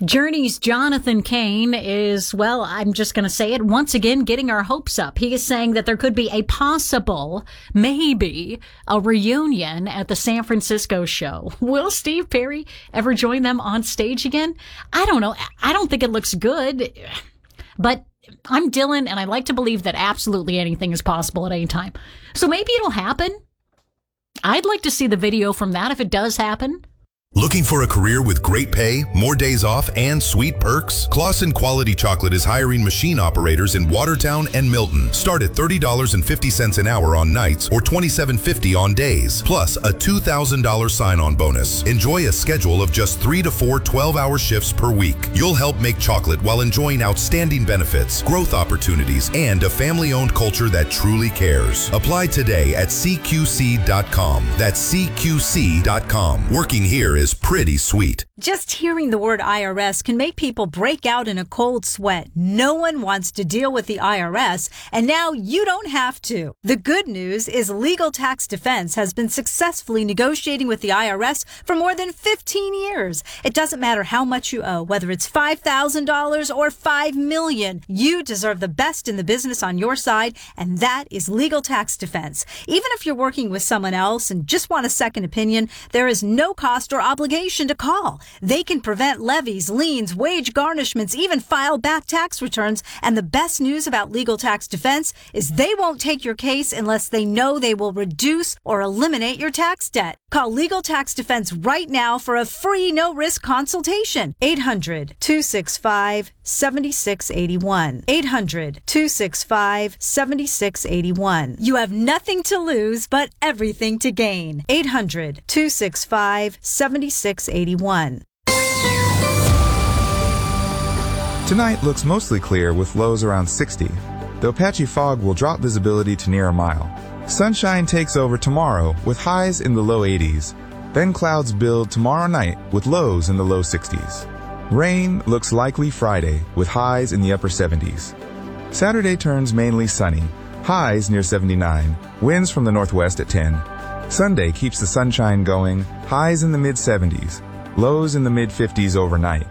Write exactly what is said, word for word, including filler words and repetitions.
Journey's Jonathan Cain is, well, I'm just going to say it once again, getting our hopes up. He is saying that there could be a possible, maybe, a reunion at the San Francisco show. Will Steve Perry ever join them on stage again? I don't know. I don't think it looks good, but I'm Dylan, and I like to believe that absolutely anything is possible at any time. So maybe it'll happen. I'd like to see the video from that if it does happen. Looking for a career with great pay, more days off, and sweet perks? Claussen Quality Chocolate is hiring machine operators in Watertown and Milton. Start at thirty dollars and fifty cents an hour on nights or twenty-seven fifty on days, plus a two thousand dollars sign-on bonus. Enjoy a schedule of just three to four twelve-hour shifts per week. You'll help make chocolate while enjoying outstanding benefits, growth opportunities, and a family-owned culture that truly cares. Apply today at C Q C dot com. That's C Q C dot com. Working here is is pretty sweet. Just hearing the word I R S can make people break out in a cold sweat. No one wants to deal with the I R S, and now you don't have to. The good news is Legal Tax Defense has been successfully negotiating with the I R S for more than fifteen years. It doesn't matter how much you owe, whether it's five thousand dollars or five million dollars. You deserve the best in the business on your side, and that is Legal Tax Defense. Even if you're working with someone else and just want a second opinion, there is no cost or obligation to call. They can prevent levies, liens, wage garnishments, even file back tax returns. And the best news about Legal Tax Defense is they won't take your case unless they know they will reduce or eliminate your tax debt. Call Legal Tax Defense right now for a free no-risk consultation. eight hundred, two six five, seven six eight one. eight hundred, two six five, seven six eight one. You have nothing to lose but everything to gain. eight hundred, two six five, seven six eight one. Tonight looks mostly clear with lows around sixty, though patchy fog will drop visibility to near a mile. Sunshine takes over tomorrow with highs in the low eighties. Then clouds build tomorrow night with lows in the low sixties. Rain looks likely Friday with highs in the upper seventies. Saturday turns mainly sunny, highs near seventy-nine, winds from the northwest at ten. Sunday keeps the sunshine going, highs in the mid seventies, lows in the mid fifties overnight.